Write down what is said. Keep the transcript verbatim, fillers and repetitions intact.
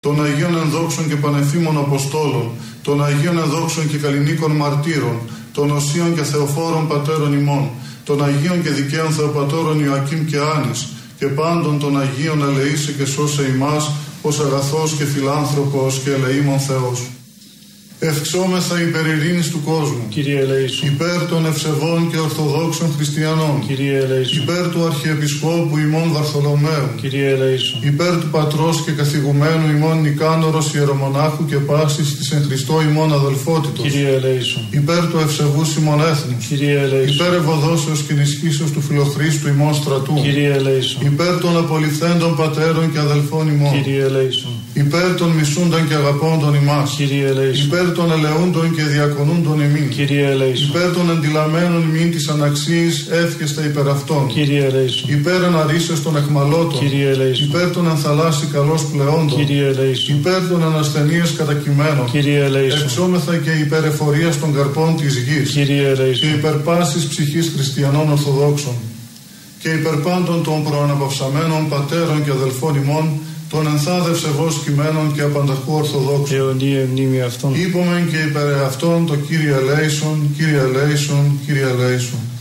των Αγίων Ενδόξων και Πανεφήμων Αποστόλων, των Αγίων Ενδόξων και Καλλινίκων Μαρτύρων, των Οσίων και Θεοφόρων Πατέρων ημών, των Αγίων και Δικαίων Θεοπατώρων Ιωακήμ και Άνης, και πάντων των Αγίων ελεήσε και σώσε ημάς, ως αγαθός και φιλάνθρωπος και ελεήμων Θεός. Ευξόμεθα υπέρ ειρήνης του κόσμου. Κύριε ελεήσου. Υπέρ των ευσεβών και ορθοδόξων χριστιανών. Κύριε ελεήσου. Υπέρ του Αρχιεπισκόπου ημών Βαρθολομαίου. Κύριε ελεήσου. Υπέρ του Πατρός και καθηγουμένου ημών Νικάνορος Ιερομονάχου και πάσης της εν Χριστώ ημών αδελφότητος. Κύριε ελεήσου. Υπέρ του ευσεβούς ημών έθνους. Κύριε ελεήσου. Υπέρ ευωδόσεως και ενισχύσεως του Φιλοχρίστου ημών στρατού. Κύριε ελεήσου. Υπέρ των απολυθέντων πατέρων και αδελφών ημών. Κύριε ελεήσου. Υπέρ των μισούντων και αγαπώντων ημάς. Κύριε ελεήσου. Υπέρ των ελεούντων και διακονούντων ημίν. Κύριε ελεήσου. Υπέρ των εντυλαμένων ημίν της αναξίης εύχεστα υπέρ αυτών. Κύριε ελεήσου. Υπέρ αναρρήσεως των εχμαλώτων. Κύριε ελεήσου. Υπέρ των ενθαλάσσι καλώς πλεόντων. Κύριε ελεήσου. Υπέρ των ανασθενείας κατακειμένων. Κύριε ελεήσου. Εξόμεθα και υπέρ εφορίας των καρπών της γης. Κύριε ελεήσου. Και υπέρ πάσης ψυχής χριστιανών Ορθοδόξων. Και υπέρ πάντων των προαναπαυσαμένων πατέρων και αδελφών ημών, των ενθάδευσε βος κειμένων και απανταχού Ορθοδόξων. Αιωνία μνήμη αυτών. Είπομεν και υπέρ αυτών το Κύριε ελέησον, Κύριε ελέησον, Κύριε ελέησον.